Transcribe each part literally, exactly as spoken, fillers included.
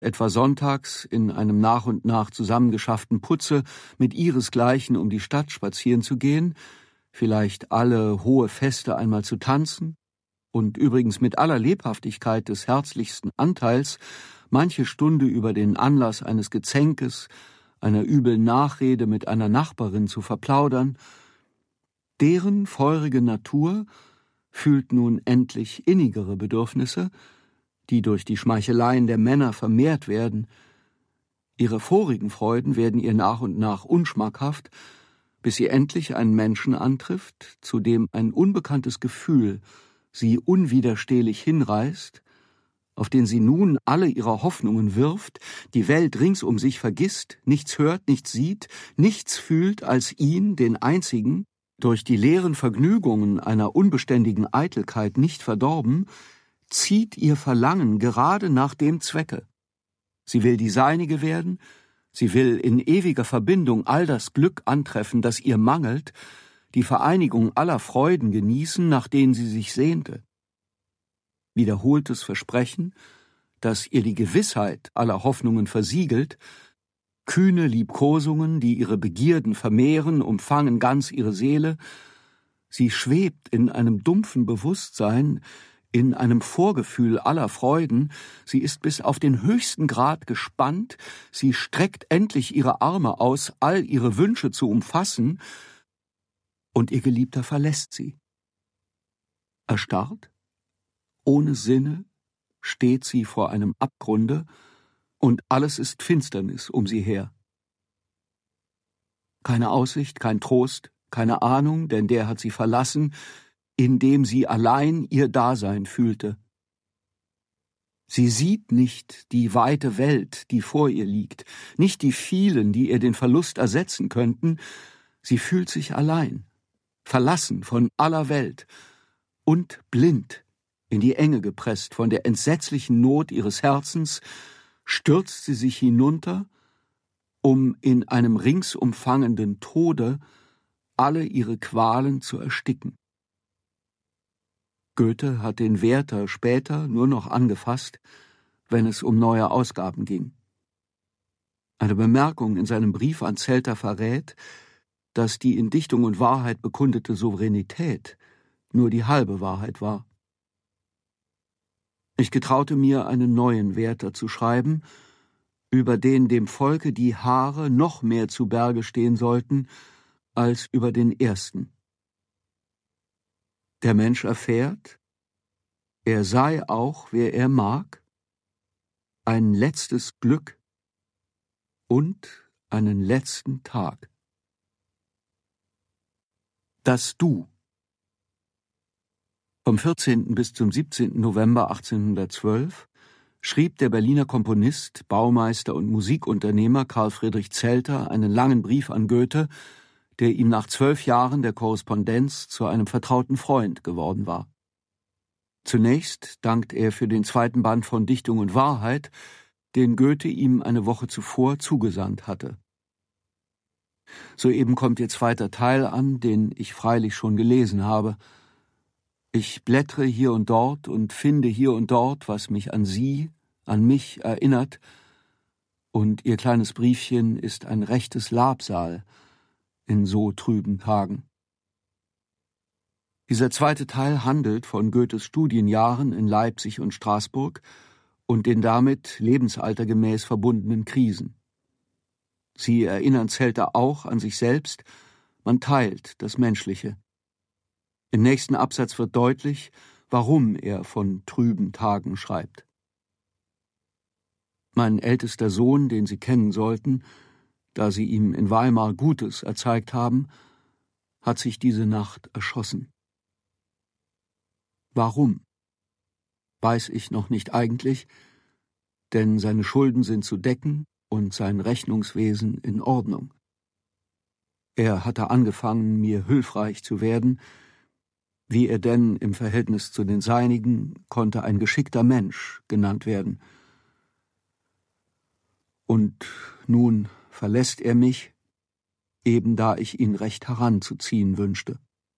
etwa sonntags in einem nach und nach zusammengeschafften Putze mit ihresgleichen um die Stadt spazieren zu gehen, vielleicht alle hohe Feste einmal zu tanzen und übrigens mit aller Lebhaftigkeit des herzlichsten Anteils manche Stunde über den Anlass eines Gezänkes, einer übeln Nachrede mit einer Nachbarin zu verplaudern, deren feurige Natur fühlt nun endlich innigere Bedürfnisse, die durch die Schmeicheleien der Männer vermehrt werden. Ihre vorigen Freuden werden ihr nach und nach unschmackhaft, bis sie endlich einen Menschen antrifft, zu dem ein unbekanntes Gefühl sie unwiderstehlich hinreißt, auf den sie nun alle ihre Hoffnungen wirft, die Welt rings um sich vergisst, nichts hört, nichts sieht, nichts fühlt als ihn, den einzigen, durch die leeren Vergnügungen einer unbeständigen Eitelkeit nicht verdorben, zieht ihr Verlangen gerade nach dem Zwecke. Sie will die seinige werden, sie will in ewiger Verbindung all das Glück antreffen, das ihr mangelt, die Vereinigung aller Freuden genießen, nach denen sie sich sehnte. Wiederholtes Versprechen, das ihr die Gewissheit aller Hoffnungen versiegelt, kühne Liebkosungen, die ihre Begierden vermehren, umfangen ganz ihre Seele. Sie schwebt in einem dumpfen Bewusstsein, in einem Vorgefühl aller Freuden, sie ist bis auf den höchsten Grad gespannt, sie streckt endlich ihre Arme aus, all ihre Wünsche zu umfassen, und ihr Geliebter verlässt sie. Erstarrt, ohne Sinne, steht sie vor einem Abgrunde, und alles ist Finsternis um sie her. Keine Aussicht, kein Trost, keine Ahnung, denn der hat sie verlassen, indem sie allein ihr Dasein fühlte. Sie sieht nicht die weite Welt, die vor ihr liegt, nicht die vielen, die ihr den Verlust ersetzen könnten, sie fühlt sich allein, verlassen von aller Welt und blind, in die Enge gepresst von der entsetzlichen Not ihres Herzens, stürzt sie sich hinunter, um in einem ringsumfangenden Tode alle ihre Qualen zu ersticken. Goethe hat den Werther später nur noch angefasst, wenn es um neue Ausgaben ging. Eine Bemerkung in seinem Brief an Zelter verrät, dass die in Dichtung und Wahrheit bekundete Souveränität nur die halbe Wahrheit war. Ich getraute mir, einen neuen Werther zu schreiben, über den dem Volke die Haare noch mehr zu Berge stehen sollten als über den ersten. Der Mensch erfährt, er sei auch, wer er mag, ein letztes Glück und einen letzten Tag. Das Du. Vom vierzehnten bis zum siebzehnten November achtzehnhundertzwölf schrieb der Berliner Komponist, Baumeister und Musikunternehmer Karl Friedrich Zelter einen langen Brief an Goethe, der ihm nach zwölf Jahren der Korrespondenz zu einem vertrauten Freund geworden war. Zunächst dankt er für den zweiten Band von Dichtung und Wahrheit, den Goethe ihm eine Woche zuvor zugesandt hatte. Soeben kommt ihr zweiter Teil an, den ich freilich schon gelesen habe. Ich blättere hier und dort und finde hier und dort, was mich an sie, an mich erinnert, und ihr kleines Briefchen ist ein rechtes Labsal in so trüben Tagen. Dieser zweite Teil handelt von Goethes Studienjahren in Leipzig und Straßburg und den damit lebensaltergemäß verbundenen Krisen. Sie erinnern Zelter auch an sich selbst, man teilt das Menschliche. Im nächsten Absatz wird deutlich, warum er von trüben Tagen schreibt. Mein ältester Sohn, den Sie kennen sollten, da Sie ihm in Weimar Gutes erzeigt haben, hat sich diese Nacht erschossen. Warum? Weiß ich noch nicht eigentlich, denn seine Schulden sind zu decken und sein Rechnungswesen in Ordnung. Er hatte angefangen, mir hilfreich zu werden. Wie er denn im Verhältnis zu den Seinigen konnte ein geschickter Mensch genannt werden. Und nun verlässt er mich, eben da ich ihn recht heranzuziehen wünschte.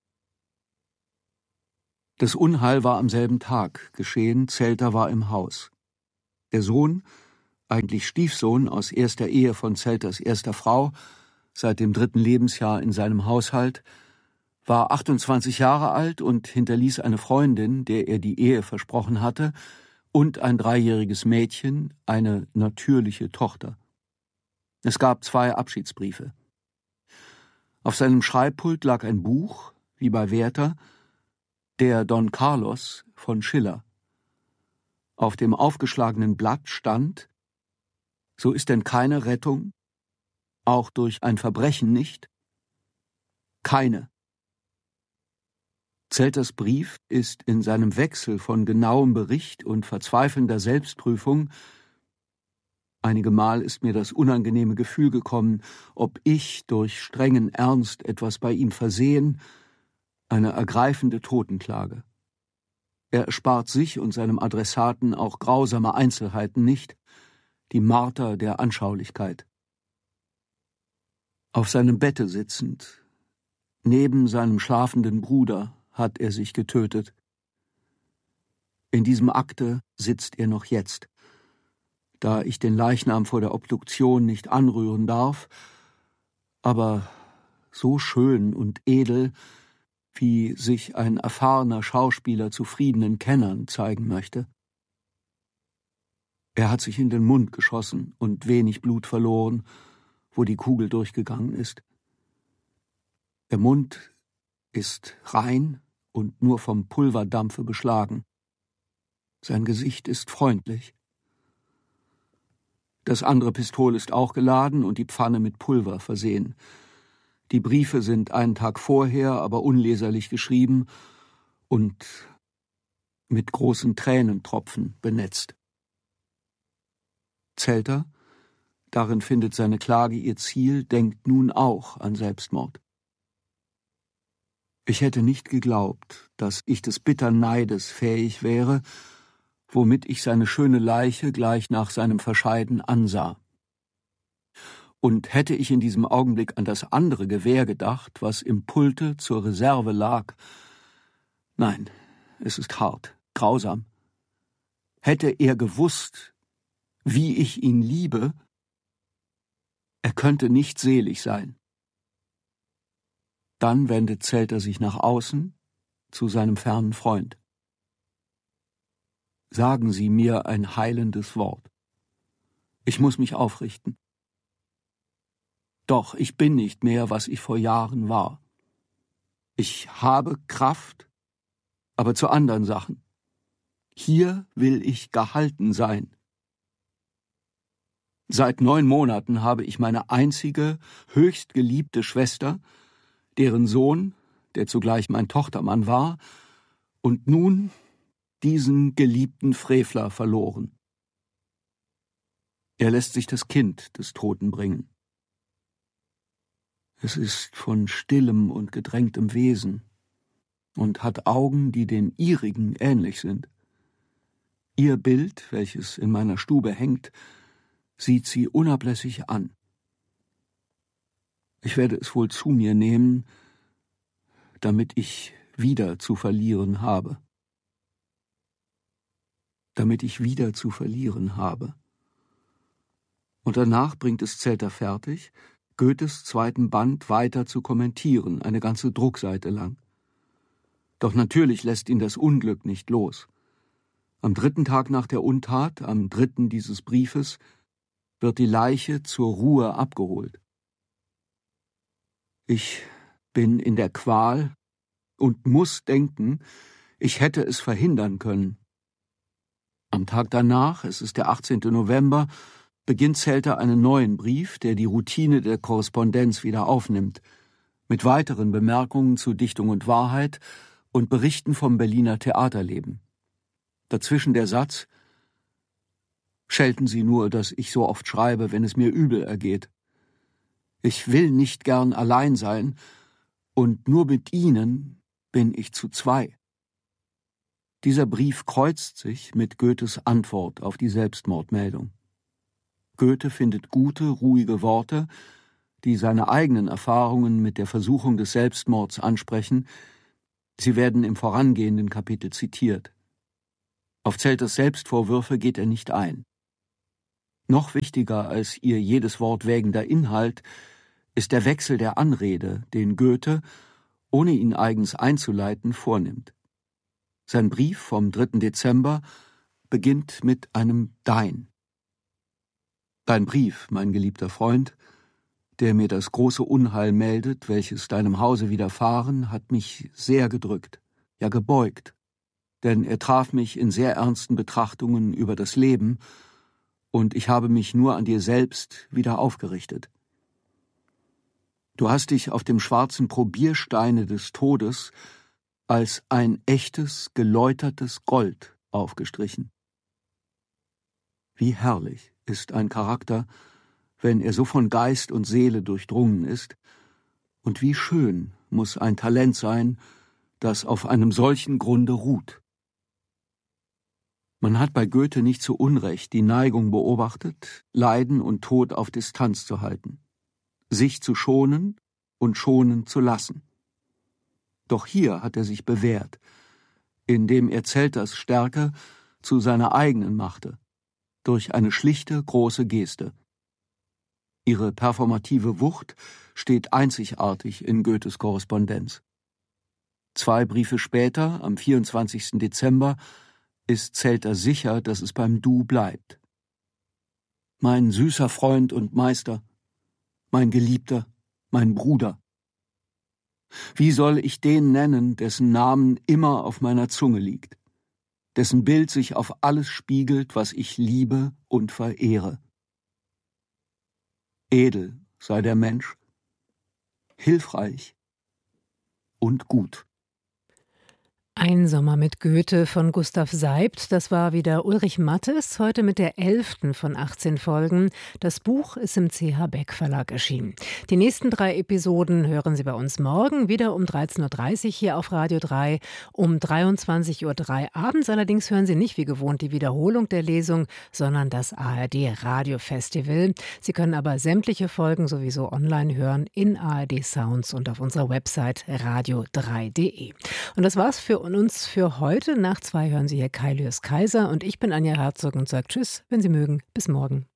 Das Unheil war am selben Tag geschehen, Zelter war im Haus. Der Sohn, eigentlich Stiefsohn aus erster Ehe von Zelters erster Frau, seit dem dritten Lebensjahr in seinem Haushalt, war achtundzwanzig Jahre alt und hinterließ eine Freundin, der er die Ehe versprochen hatte, und ein dreijähriges Mädchen, eine natürliche Tochter. Es gab zwei Abschiedsbriefe. Auf seinem Schreibpult lag ein Buch, wie bei Werther, der Don Carlos von Schiller. Auf dem aufgeschlagenen Blatt stand: So ist denn keine Rettung, auch durch ein Verbrechen nicht? Keine. Zelters Brief ist in seinem Wechsel von genauem Bericht und verzweifelnder Selbstprüfung. Einige Mal ist mir das unangenehme Gefühl gekommen, ob ich durch strengen Ernst etwas bei ihm versehen, eine ergreifende Totenklage. Er erspart sich und seinem Adressaten auch grausame Einzelheiten nicht, die Marter der Anschaulichkeit. Auf seinem Bette sitzend, neben seinem schlafenden Bruder, hat er sich getötet. In diesem Akte sitzt er noch jetzt. Da ich den Leichnam vor der Obduktion nicht anrühren darf, aber so schön und edel, wie sich ein erfahrener Schauspieler zufriedenen Kennern zeigen möchte. Er hat sich in den Mund geschossen und wenig Blut verloren, wo die Kugel durchgegangen ist. Der Mund ist rein und nur vom Pulverdampfe beschlagen. Sein Gesicht ist freundlich. Das andere Pistol ist auch geladen und die Pfanne mit Pulver versehen. Die Briefe sind einen Tag vorher, aber unleserlich geschrieben und mit großen Tränentropfen benetzt. Zelter, darin findet seine Klage ihr Ziel, denkt nun auch an Selbstmord. Ich hätte nicht geglaubt, dass ich des bittern Neides fähig wäre, womit ich seine schöne Leiche gleich nach seinem Verscheiden ansah. Und hätte ich in diesem Augenblick an das andere Gewehr gedacht, was im Pulte zur Reserve lag, nein, es ist hart, grausam. Hätte er gewusst, wie ich ihn liebe, er könnte nicht selig sein. Dann wendet Zelter sich nach außen zu seinem fernen Freund. Sagen Sie mir ein heilendes Wort. Ich muss mich aufrichten. Doch ich bin nicht mehr, was ich vor Jahren war. Ich habe Kraft, aber zu anderen Sachen. Hier will ich gehalten sein. Seit neun Monaten habe ich meine einzige, höchst geliebte Schwester, deren Sohn, der zugleich mein Tochtermann war, und nun diesen geliebten Frevler verloren. Er lässt sich das Kind des Toten bringen. Es ist von stillem und gedrängtem Wesen und hat Augen, die den ihrigen ähnlich sind. Ihr Bild, welches in meiner Stube hängt, sieht sie unablässig an. Ich werde es wohl zu mir nehmen, damit ich wieder zu verlieren habe. Damit ich wieder zu verlieren habe. Und danach bringt es Zelter fertig, Goethes zweiten Band weiter zu kommentieren, eine ganze Druckseite lang. Doch natürlich lässt ihn das Unglück nicht los. Am dritten Tag nach der Untat, am dritten dieses Briefes, wird die Leiche zur Ruhe abgeholt. Ich bin in der Qual und muss denken, ich hätte es verhindern können. Am Tag danach, es ist der achtzehnte November, beginnt Zelter einen neuen Brief, der die Routine der Korrespondenz wieder aufnimmt, mit weiteren Bemerkungen zu Dichtung und Wahrheit und Berichten vom Berliner Theaterleben. Dazwischen der Satz: Schelten Sie nur, dass ich so oft schreibe, wenn es mir übel ergeht. Ich will nicht gern allein sein, und nur mit Ihnen bin ich zu zwei. Dieser Brief kreuzt sich mit Goethes Antwort auf die Selbstmordmeldung. Goethe findet gute, ruhige Worte, die seine eigenen Erfahrungen mit der Versuchung des Selbstmords ansprechen. Sie werden im vorangehenden Kapitel zitiert. Auf Zelters Selbstvorwürfe geht er nicht ein. Noch wichtiger als ihr jedes Wort wägender Inhalt ist der Wechsel der Anrede, den Goethe, ohne ihn eigens einzuleiten, vornimmt. Sein Brief vom dritten Dezember beginnt mit einem Dein. Dein Brief, mein geliebter Freund, der mir das große Unheil meldet, welches deinem Hause widerfahren, hat mich sehr gedrückt, ja gebeugt, denn er traf mich in sehr ernsten Betrachtungen über das Leben, und ich habe mich nur an dir selbst wieder aufgerichtet. Du hast dich auf dem schwarzen Probiersteine des Todes als ein echtes, geläutertes Gold aufgestrichen. Wie herrlich ist ein Charakter, wenn er so von Geist und Seele durchdrungen ist, und wie schön muss ein Talent sein, das auf einem solchen Grunde ruht. Man hat bei Goethe nicht zu Unrecht die Neigung beobachtet, Leiden und Tod auf Distanz zu halten, sich zu schonen und schonen zu lassen. Doch hier hat er sich bewährt, indem er Zelters Stärke zu seiner eigenen machte, durch eine schlichte, große Geste. Ihre performative Wucht steht einzigartig in Goethes Korrespondenz. Zwei Briefe später, am vierundzwanzigsten Dezember, ist Zelter sicher, dass es beim Du bleibt. Mein süßer Freund und Meister, mein Geliebter, mein Bruder. Wie soll ich den nennen, dessen Namen immer auf meiner Zunge liegt, dessen Bild sich auf alles spiegelt, was ich liebe und verehre? Edel sei der Mensch, hilfreich und gut. Ein Sommer mit Goethe von Gustav Seibt, das war wieder Ulrich Mattes, heute mit der elften von achtzehn Folgen. Das Buch ist im C H Beck Verlag erschienen. Die nächsten drei Episoden hören Sie bei uns morgen, wieder um dreizehn Uhr dreißig hier auf Radio drei, um dreiundzwanzig Uhr drei abends. Allerdings hören Sie nicht wie gewohnt die Wiederholung der Lesung, sondern das A R D Radiofestival. Sie können aber sämtliche Folgen sowieso online hören in A R D Sounds und auf unserer Website radio drei punkt de. Und das war's für uns für heute. Nach zwei hören Sie hier Kai Lüers Kaiser und ich bin Anja Herzog und sage Tschüss, wenn Sie mögen. Bis morgen.